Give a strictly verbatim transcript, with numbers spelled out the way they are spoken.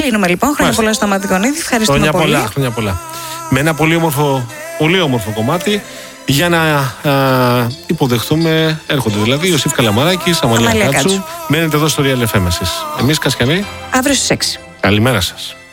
Κλείνουμε λοιπόν. Χρόνια πολλά στο Ματικονίδη. Ευχαριστούμε χρόνια πολύ. Πολλά, χρόνια πολλά. Με ένα πολύ όμορφο, πολύ όμορφο κομμάτι για να α, υποδεχτούμε. Έρχονται δηλαδή Ιωσήφ Καλαμαράκης, Αμαλία Κάτσου. Μένετε εδώ στο Real εφ εμ εσείς. Εμείς Κασιανοί. Αύριο στις έξι. Καλημέρα σας.